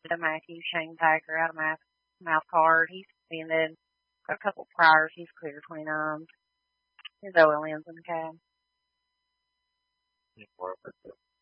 Matthew, Shane Packer out of Mouth Card. He's suspended. Got a couple priors. He's clear 29. His OL ends in the cab.